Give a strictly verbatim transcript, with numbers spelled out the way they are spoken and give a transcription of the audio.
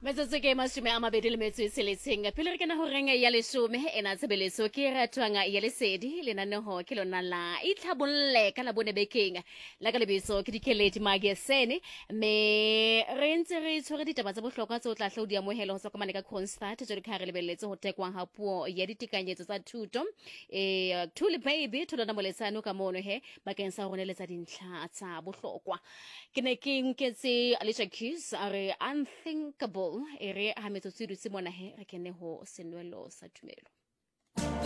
Metsotso ke mashome a mabedi le metso e tsheletseng pele re kena ho reng ya leshome ena tshebeletso ke ratwang ya lesedi lenaneho ke lona la itlhabolle ka la bone bekeng la ka lebitso ke Dikeledi Magesene me re ntse re tshwere ditaba tsa bohlokwa tse o tla hlaodi amohelo ho sokomane ka Constat jwale ka re lebelletse ho tekwang ha puo ya ditekanyetso tsa thuto e Thuli baby thulana moletsano ka mono he bakeng sa rona letsa dintlha tsa bohlokwa ke ne ke nketse Alicia Keys are unthinkable ere ha metsotso e dutse mona he re kene ho senwelo sa tumelo.